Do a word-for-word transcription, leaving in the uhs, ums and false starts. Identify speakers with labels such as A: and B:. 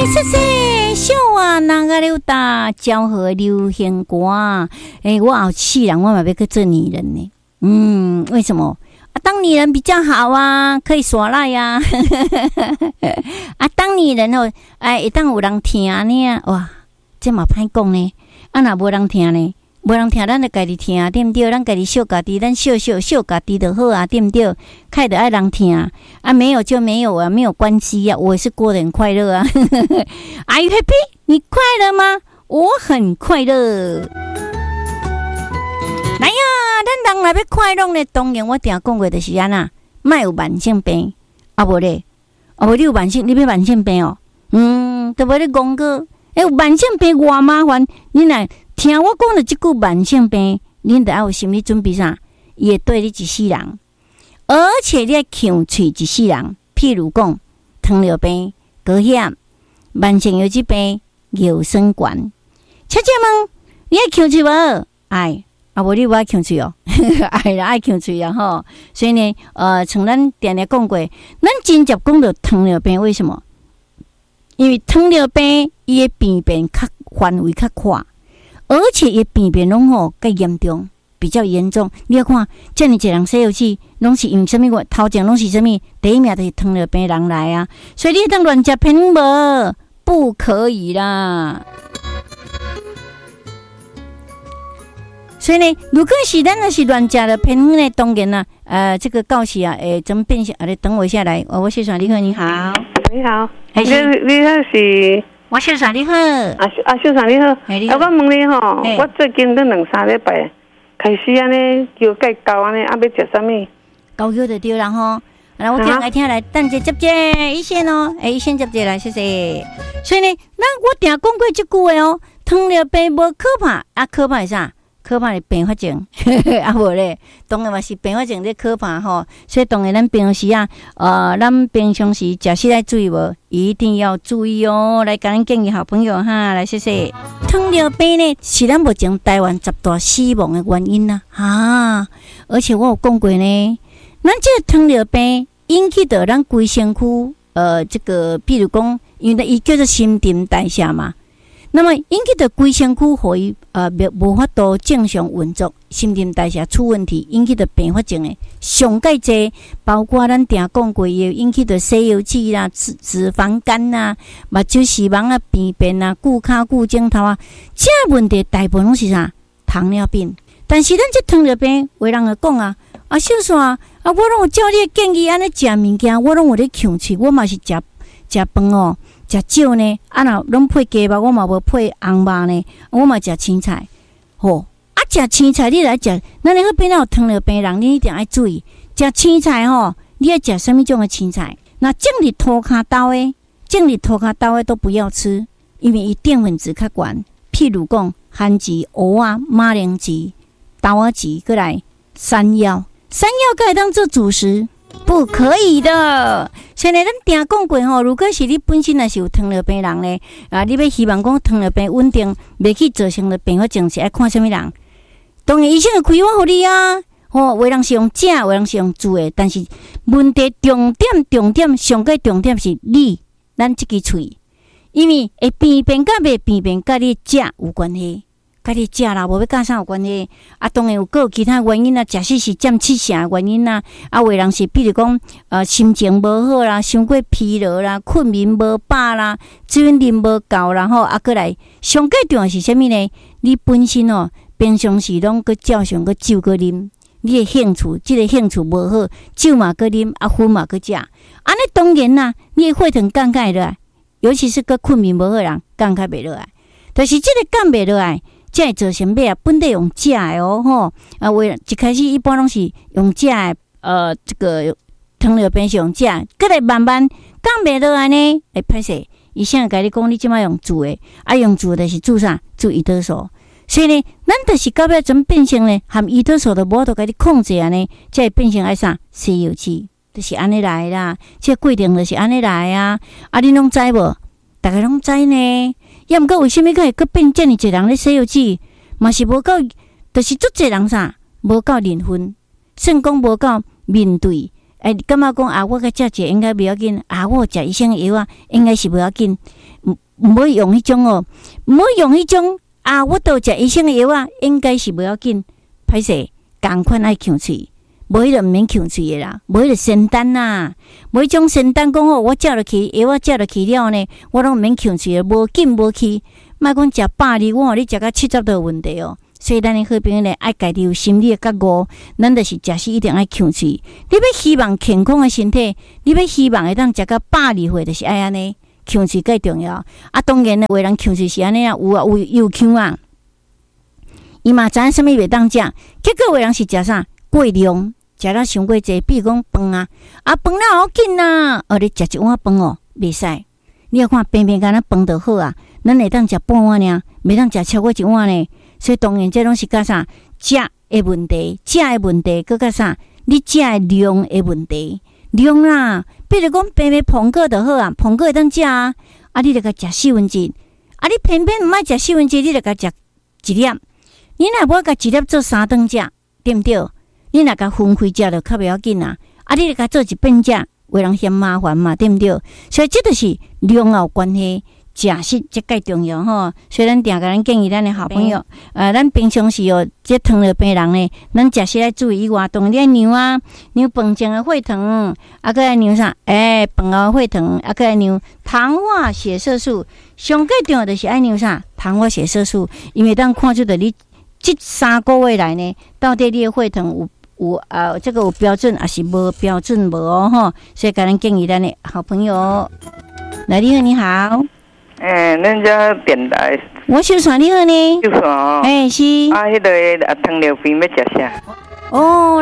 A: 谢谢小啊，那个刘大昭和流行歌，哎，我后世人我嘛要去做女人呢。嗯，为什么？啊，当女人比较好啊，可以耍赖呀、啊。啊，当女人哦，哎，一旦有人听呢，哇，这嘛歹讲呢。啊，若无人听呢？无人听，咱就家己听，对毋对？咱家己笑家己，咱笑笑笑家己就好啊，对毋对？开得爱人听啊，没有就没有啊，没有关系啊，我也是过得很快乐啊。Are you happy？ 你快乐吗？我很快乐。来呀，咱人来要快乐呢，当然我定讲过就是安那，莫有慢性病，啊无咧，啊无你有慢性，你要慢性病哦，嗯，都无咧讲过，哎，有慢性病偌麻烦，你若听我讲的这句慢性病，恁得要有心理准备啥？伊会对你一世人，而且你要呛喙一世人。譬如讲，糖尿病、高血、慢性腰疾病、尿酸管。小姐们，你爱呛喙无？爱啊，无你无爱呛喙哦，爱啦爱呛喙啊吼。所以呢，呃，像咱定定讲过，咱真正讲到糖尿病，为什么？因为糖尿病伊的病变较范围较宽。而且也病变拢吼较严重，比较严重。你要看，遮尔一人西药剂，拢是因为什么？头前拢是什么？第一名就是糖尿病人来啊！所以你当乱食偏无，不可以啦。所以呢，如果是咱若是乱食了偏呢，当然啦，呃，这个告示啊，诶，怎么变成？啊，你等我一下来，我我谢爽，你好，你好，
B: 你好，
A: 还是
B: 你你好是？
A: 我秀嫂你好，啊
B: 啊秀嫂你好，啊我问你吼，我最近都两三礼拜开始安尼腰介高安尼，啊要食啥物？
A: 高腰就对啦吼。来，我听来听来，等者接接一线哦，哎，一线接接来，谢谢。所以呢，那我定讲过这句话哦，糖尿病无可怕，啊可怕是啥？可怕是并发症，啊无咧，当然嘛是并发症咧可怕吼。所以当然咱平时啊，呃，咱平常时食食来注意无，一定要注意哦。来，甲咱建议好朋友哈，来谢谢。糖尿病呢，是咱目前台湾十大死亡的原因呐、啊，啊！而且我有讲过呢，咱这个糖尿病引起的咱规身躯，呃，这个比如讲，因为伊叫做新陈代谢嘛。那么引起的规身躯互伊呃无法度正常运作，新陈代谢出问题，引起的并发症诶，上介济包括咱定讲过也引起的西药剂啦、脂脂肪肝呐、目睭视网啊病变啊、骨骹骨镜头啊，这问题大部分拢是啥？糖尿病。但是咱这糖尿病，有人会讲啊，啊小煞啊，我拢有照你建议安尼食物件，我拢有咧强喙，我嘛是食食饭哦。食少呢，啊若拢配鸡肉，我嘛无配红肉呢，我嘛食青菜。吼，啊食青菜你来食，咱那个变到糖尿病人，你一定要注意食青菜吼。你要食什么种的青菜？那种日涂骹豆的，种日涂骹豆的都不要吃，因为伊淀粉质较悬。譬如讲番薯、蚵仔、马铃薯、豆仔薯，过来山药，山药该当做主食。不可以的。现在咱定讲过吼，如果是你本身也是有糖尿病人咧，啊，你要希望讲糖尿病稳定，袂去造成的并发症是爱看什么人？当然医生会开药互你啊，吼，有人是用食，有人是用煮的，但是问题重点重点上个重点是你，咱这支喙，因为会病变甲袂病变，甲你食有关系。甲你食啦，无要甲啥有关系。啊，当然有个有其他原因啊，食死是占七成的原因啊。啊，有的人是比如讲，呃，心情无好啦，伤过疲劳啦，困眠无饱啦，水分啉无够啦，吼，啊，过来上个重要是啥物呢？你本身哦，平常时拢个照常个酒个啉，你的兴趣，即、这个兴趣无好，酒嘛个啉，啊，薰嘛个食，安尼当然啦，你的血糖降开落来，尤其是个困眠无好人，降开袂落来。但是即个降袂落来。这会造成咩啊？本地用食的哦，吼啊！为一开始一般拢是用食的，呃，这个糖尿病是用食，过来慢慢降袂落来呢，会歹势。医生甲你讲，你即摆用煮的，啊，用煮的是煮啥？煮胰岛素。所以呢，咱就是到尾怎变成呢？含胰岛素都无法度甲你控制安尼，才会变成爱啥？西药剂，就是安尼来啦。这规定就是安尼来啊！啊，你拢知无？大家拢知呢。要毋过为什么会阁变遮尔侪人咧西药剂？嘛是无够，就是足侪人啥，无够认分，算讲无够面对， 哎，感觉讲啊，我个食这应该不要紧啊，我食医生的药啊，应该是不要紧，唔唔好用迄种哦，唔好用迄种啊，我都食医生的药啊，应该是不要紧，歹势，共款爱呛喙。无迄个毋免呛喙诶啦，无迄个仙丹啦，无迄种仙丹讲好，我食落去，药我食落去了呢，我拢毋免呛喙诶，无紧无去，莫讲食百二，我互你食到七十都有问题哦。所以咱诶好朋友呢，爱家己有心理诶觉悟，咱就是食时一定爱呛喙。你要希望健康诶身体，你要希望会当食到百二岁，就是爱安尼，呛喙最重要。啊，当然呢，有的人呛喙是安尼啊，有啊有有呛啊，伊嘛知影啥物袂当食，结果有人是食啥？过量，食了伤过济，比如讲饭啊，啊饭了好紧啊，哦，你食一碗饭哦，袂使。你要看平平干那饭就好啊，咱会当食半碗尔，袂当食超过一碗呢。所以当然，这拢是甲啥食的问题，食的问题，佮甲啥你食的量的问题，量啦。比如讲平平胖个就好啊，胖个会当食啊，啊你著甲食四分之，啊你偏偏毋爱食四分之，你著甲食一粒，你若无甲一粒做三顿食，对毋对？你若甲分开食就较袂要紧啊！啊，你著甲做一遍食，为人嫌麻烦嘛，对毋对？所以这就是量有关系，食食这介重要吼。所以咱定甲咱建议咱的好朋友，呃，咱平常时哦，这糖尿病人呢，咱食时来注意以外，当然你爱量啊，量饭前的血糖，啊，个爱量啥？诶、欸，饭后血糖，啊，个爱量糖化血色素。上最重要就是爱量啥？糖化血色素，因为当看出的你这三个月来呢，到底你的血糖有。有啊，这个有标准还是无标准无哦吼，所以个人建议咱的好朋友，来你好你好，
B: 诶，咱家电台，
A: 我小传你好呢，
B: 小传哦，
A: 诶是，
B: 啊，迄个啊糖尿病要食啥？
A: 哦，